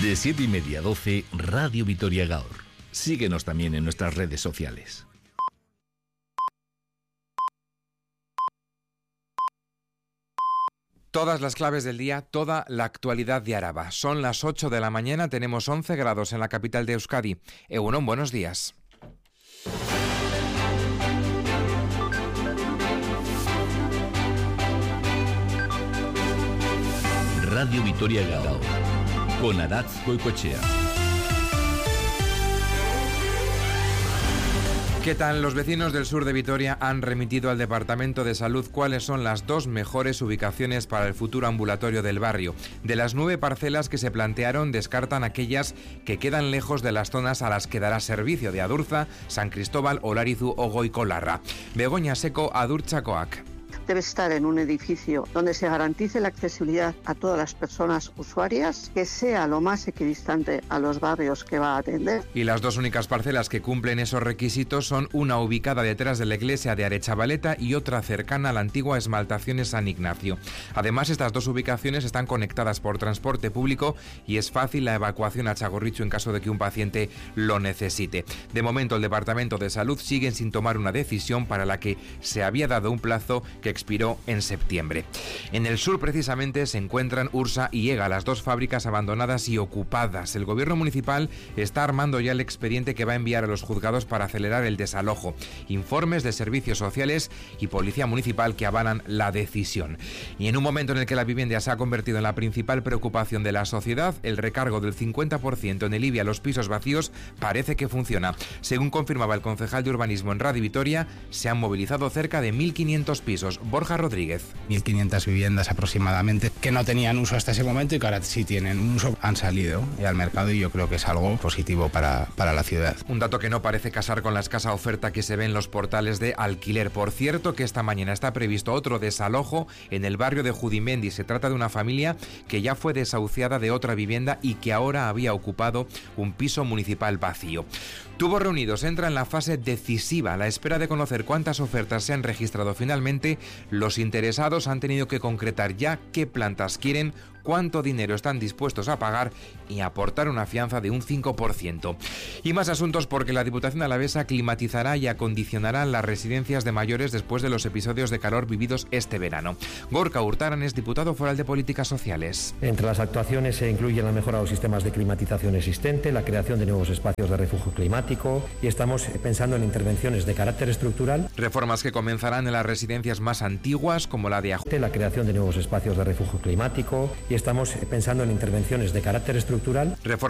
De 7:30 a 12, Radio Vitoria Gaur. Síguenos también en nuestras redes sociales. Todas las claves del día, toda la actualidad de Araba. Son las 8 de la mañana, tenemos 11 grados en la capital de Euskadi. Egunon, buenos días. Radio Vitoria Gaur, con Aratz Goicoechea. ¿Qué tal? Los vecinos del sur de Vitoria han remitido al Departamento de Salud cuáles son las 2 mejores ubicaciones para el futuro ambulatorio del barrio. De las 9 parcelas que se plantearon, descartan aquellas que quedan lejos de las zonas a las que dará servicio de Adurza, San Cristóbal, Olarizu o Goicolarra. Begoña Seco, Adurtzakoak. Debe estar en un edificio donde se garantice la accesibilidad a todas las personas usuarias, que sea lo más equidistante a los barrios que va a atender. Y las 2 únicas parcelas que cumplen esos requisitos son una ubicada detrás de la iglesia de Arechavaleta y otra cercana a la antigua Esmaltaciones San Ignacio. Además, estas 2 ubicaciones están conectadas por transporte público y es fácil la evacuación a Txagorritxu en caso de que un paciente lo necesite. De momento, el Departamento de Salud sigue sin tomar una decisión para la que se había dado un plazo que expiró en septiembre. En el sur, precisamente, se encuentran Ursa y Ega, las 2 fábricas abandonadas y ocupadas. El gobierno municipal está armando ya el expediente que va a enviar a los juzgados para acelerar el desalojo. Informes de servicios sociales y policía municipal que avalan la decisión. Y en un momento en el que la vivienda se ha convertido en la principal preocupación de la sociedad, el recargo del 50% en el IBI a los pisos vacíos parece que funciona. Según confirmaba el concejal de urbanismo en Radio Vitoria, se han movilizado cerca de 1.500 pisos. Borja Rodríguez. 1.500 viviendas aproximadamente que no tenían uso hasta ese momento y que ahora sí tienen un uso, han salido al mercado y yo creo que es algo positivo para la ciudad. Un dato que no parece casar con la escasa oferta que se ve en los portales de alquiler. Por cierto, que esta mañana está previsto otro desalojo en el barrio de Judimendi. Se trata de una familia que ya fue desahuciada de otra vivienda y que ahora había ocupado un piso municipal vacío. Tubos Reunidos entra en la fase decisiva. A la espera de conocer cuántas ofertas se han registrado finalmente, los interesados han tenido que concretar ya qué plantas quieren, cuánto dinero están dispuestos a pagar y aportar una fianza de un 5%. Y más asuntos porque la Diputación alavesa climatizará y acondicionará las residencias de mayores después de los episodios de calor vividos este verano. Gorka Hurtaran es diputado foral de Políticas Sociales. Entre las actuaciones se incluye la mejora de los sistemas de climatización existente, la creación de nuevos espacios de refugio climático y estamos pensando en intervenciones de carácter estructural. Reformas que comenzarán en las residencias más antiguas como la de la creación de nuevos espacios de refugio climático y estamos pensando en intervenciones de carácter estructural.